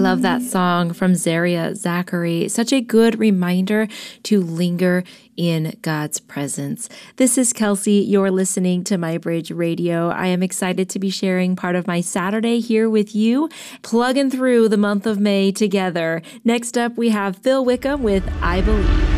love that song from Zaria Zachary. Such a good reminder to linger in God's presence. This is Kelsey. You're listening to My Bridge Radio. I am excited to be sharing part of my Saturday here with you, plugging through the month of May together. Next up, we have Phil Wickham with I Believe.